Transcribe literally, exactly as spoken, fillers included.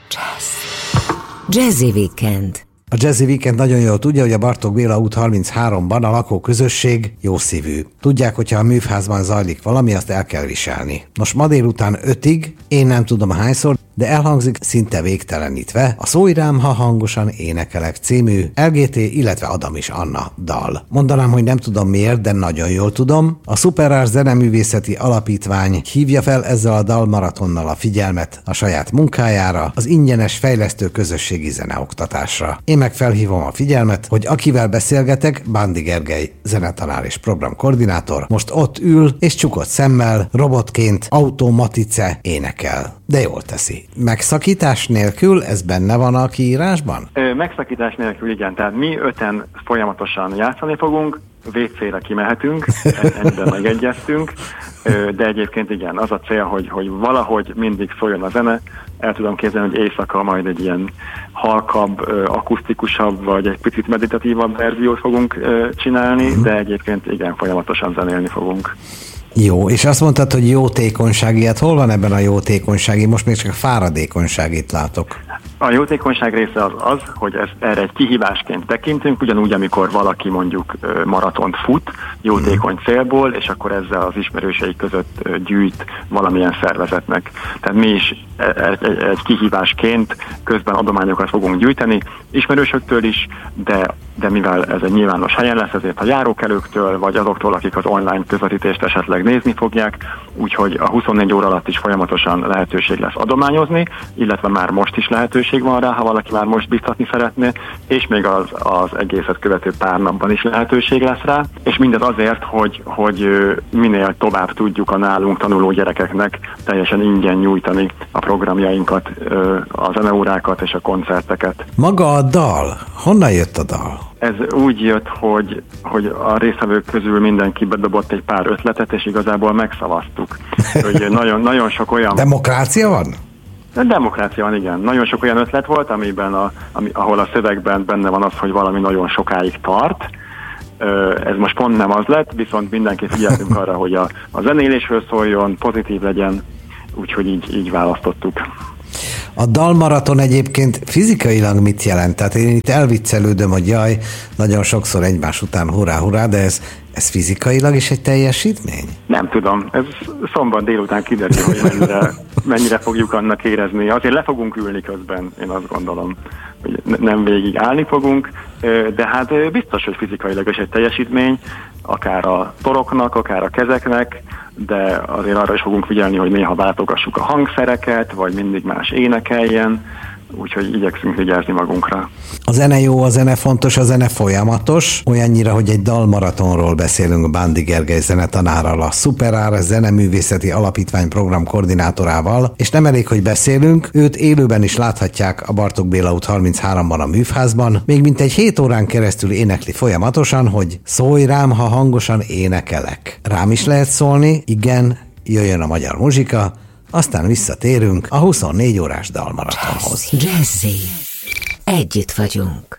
Jazz. Jazzy Weekend. A Jazzy Weekend nagyon jól tudja, hogy a Bartók Béla út harminchárom-ban a lakóközösség jószívű. Tudják, hogyha a műfházban zajlik valami, azt el kell viselni. Nos, ma délután ötig, én nem tudom hányszor, de elhangzik szinte végtelenítve a Szólj rám, ha hangosan énekelek című el gé té, illetve Adam és Anna dal. Mondanám, hogy nem tudom miért, de nagyon jól tudom. A Superár Zeneművészeti Alapítvány hívja fel ezzel a dalmaratonnal a figyelmet a saját munkájára, az ingyenes fejlesztő közösségi zeneoktatásra. Én meg felhívom a figyelmet, hogy akivel beszélgetek, Bándi Gergely zenetanár és programkoordinátor, most ott ül és csukott szemmel, robotként automatice énekel. De jól teszi. Megszakítás nélkül ez benne van a kiírásban? Ö, megszakítás nélkül igen, tehát mi öten folyamatosan játszani fogunk, vécére kimehetünk, ennyiben megegyeztünk, de egyébként igen, az a cél, hogy, hogy valahogy mindig szóljon a zene. El tudom képzelni, hogy éjszaka majd egy ilyen halkabb, akusztikusabb, vagy egy picit meditatívabb verziót fogunk csinálni, de egyébként igen, folyamatosan zenélni fogunk. Jó, és azt mondtad, hogy jótékonysági, hát hol van ebben a jótékonysági? Most még csak a fáradékonyságit látok. A jótékonyság része az az, hogy ezt erre egy kihívásként tekintünk, ugyanúgy, amikor valaki mondjuk maratont fut jótékony célból, és akkor ezzel az ismerősei között gyűjt valamilyen szervezetnek. Tehát mi is egy kihívásként közben adományokat fogunk gyűjteni, ismerősöktől is, de, de mivel ez egy nyilvános helyen lesz, ezért a járókelőktől, vagy azoktól, akik az online közvetítést esetleg nézni fogják, úgyhogy a huszonnégy óra alatt is folyamatosan lehetőség lesz adományozni, illetve már most is lehetőség van rá, ha valaki már most biztatni szeretné, és még az, az egészet követő pár napban is lehetőség lesz rá, és mindez azért, hogy, hogy minél tovább tudjuk a nálunk tanuló gyerekeknek teljesen ingyen nyújtani a programjainkat, a zeneórákat és a koncerteket. Maga a dal, honnan jött a dal? Ez úgy jött, hogy, hogy a résztvevők közül mindenki bedobott egy pár ötletet, és igazából megszavaztuk. Hogy nagyon, nagyon sok olyan... Demokrácia van? Demokrácia van, igen. Nagyon sok olyan ötlet volt, amiben a, ami, ahol a szövegben benne van az, hogy valami nagyon sokáig tart. Ez most pont nem az lett, viszont mindenki figyeltünk arra, hogy a, a zenélésről szóljon, pozitív legyen, úgyhogy így, így választottuk. A dalmaraton egyébként fizikailag mit jelent? Tehát én itt elviccelődöm, hogy jaj, nagyon sokszor egymás után hurrá, hurrá, de ez, ez fizikailag is egy teljesítmény? Nem tudom. Ez szombat délután kiderül, hogy mennyire, mennyire fogjuk annak érezni. Azért le fogunk ülni közben, én azt gondolom, hogy nem végig állni fogunk, de hát biztos, hogy fizikailag is egy teljesítmény, akár a toroknak, akár a kezeknek, de azért arra is fogunk figyelni, hogy néha váltogassuk a hangszereket, vagy mindig más énekeljen, úgyhogy igyekszünk vigyázni magunkra. A zene jó, a zene fontos, a zene folyamatos, olyannyira, hogy egy dalmaratonról beszélünk Bándi Gergely zenetanárral, a Superár Zeneművészeti Alapítvány program koordinátorával, és nem elég, hogy beszélünk, őt élőben is láthatják a Bartók Béla út harminchárom-ban a műfházban, még mintegy hét órán keresztül énekli folyamatosan, hogy szólj rám, ha hangosan énekelek. Rám is lehet szólni, igen, jöjjön a magyar muzsika, aztán visszatérünk a huszonnégy órás dalmaratonhoz. Jazzy. Együtt vagyunk.